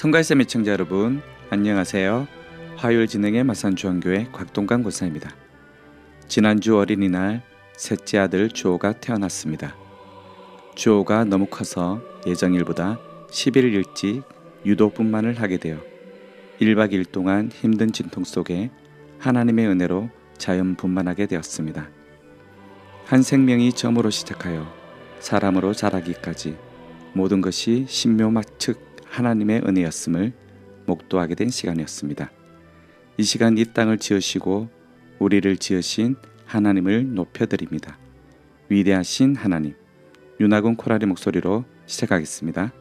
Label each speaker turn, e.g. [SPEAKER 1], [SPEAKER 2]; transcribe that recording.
[SPEAKER 1] 성가SM 시청자 여러분, 안녕하세요. 화요일 진행의 마산중앙교회 곽동강 권사입니다. 지난주 어린이날 셋째 아들 주호가 태어났습니다. 주호가 너무 커서 예정일보다 10일 일찍 유도 분만을 하게 되어 1박 2일 동안 힘든 진통 속에 하나님의 은혜로 자연분만하게 되었습니다. 한 생명이 점으로 시작하여 사람으로 자라기까지 모든 것이 신묘막측 하나님의 은혜였음을 목도하게 된 시간이었습니다. 이 시간 이 땅을 지으시고 우리를 지으신 하나님을 높여드립니다. 위대하신 하나님, 윤하군 코랄의 목소리로 시작하겠습니다.